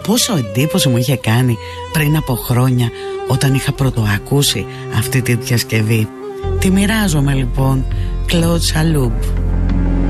πόσο εντύπωση μου είχε κάνει πριν από χρόνια όταν είχα πρωτοακούσει αυτή τη διασκευή. Τη μοιράζομαι λοιπόν. Claude Saloub.